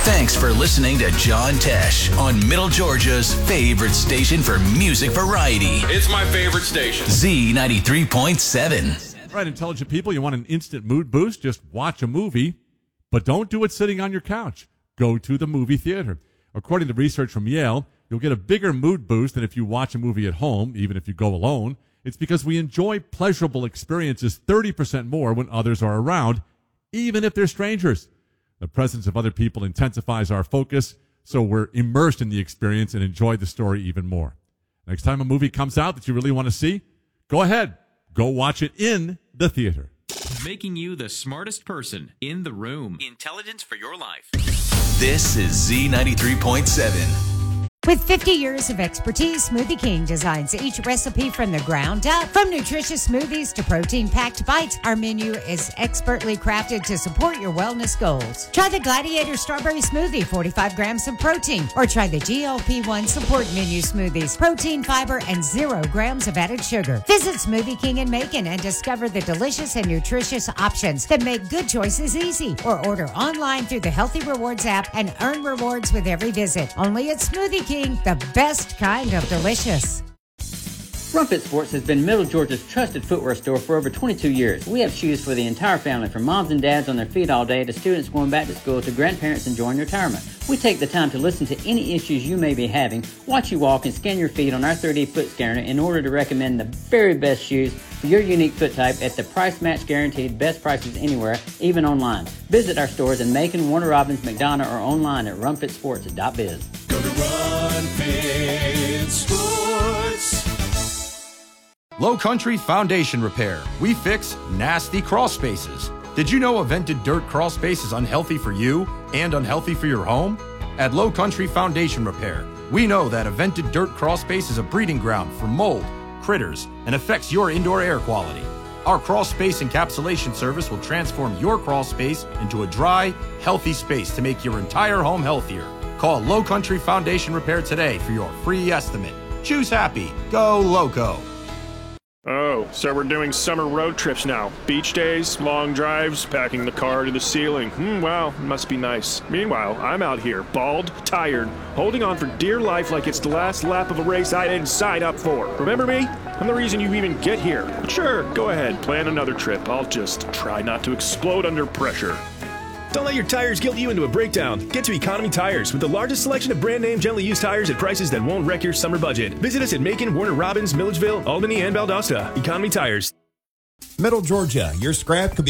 Thanks for listening to John Tesh on Middle Georgia's favorite station for music variety. It's my favorite station. Z93.7. All right, intelligent people, you want an instant mood boost? Just watch a movie, but don't do it sitting on your couch. Go to the movie theater. According to research from Yale, you'll get a bigger mood boost than if you watch a movie at home, even if you go alone. It's because we enjoy pleasurable experiences 30% more when others are around, even if they're strangers. The presence of other people intensifies our focus, so we're immersed in the experience and enjoy the story even more. Next time a movie comes out that you really want to see, go ahead. Go watch it in the theater. Making you the smartest person in the room. Intelligence for your life. This is Z93.7. With 50 years of expertise, Smoothie King designs each recipe from the ground up. From nutritious smoothies to protein-packed bites, our menu is expertly crafted to support your wellness goals. Try the Gladiator Strawberry Smoothie, 45 grams of protein, or try the GLP-1 Support Menu Smoothies, protein, fiber, and 0 grams of added sugar. Visit Smoothie King in Macon and discover the delicious and nutritious options that make good choices easy. Or order online through the Healthy Rewards app and earn rewards with every visit. Only at Smoothie King. The best kind of delicious. Rumpet Sports has been Middle Georgia's trusted footwear store for over 22 years. We have shoes for the entire family, from moms and dads on their feet all day to students going back to school to grandparents enjoying retirement. We take the time to listen to any issues you may be having, watch you walk, and scan your feet on our 3D foot scanner in order to recommend the very best shoes for your unique foot type at the price match guaranteed best prices anywhere, even online. Visit our stores in Macon, Warner Robins, McDonough, or online at rumpetsports.biz. Go to Run Fit Sports. Low Country Foundation Repair. We fix nasty crawl spaces. Did you know a vented dirt crawl space is unhealthy for you and unhealthy for your home? At Low Country Foundation Repair, we know that a vented dirt crawl space is a breeding ground for mold, critters, and affects your indoor air quality. Our crawl space encapsulation service will transform your crawl space into a dry, healthy space to make your entire home healthier. Call Low Country Foundation Repair today for your free estimate. Choose happy. Go Loco. Oh, so we're doing summer road trips now. Beach days, long drives, packing the car to the ceiling. Wow, it must be nice. Meanwhile, I'm out here, bald, tired, holding on for dear life like it's the last lap of a race I didn't sign up for. Remember me? I'm the reason you even get here. But sure, go ahead, plan another trip. I'll just try not to explode under pressure. Don't let your tires guilt you into a breakdown. Get to Economy Tires with the largest selection of brand name gently used tires at prices that won't wreck your summer budget. Visit us at Macon, Warner Robins, Milledgeville, Albany, and Valdosta. Economy Tires. Middle Georgia, your scrap could be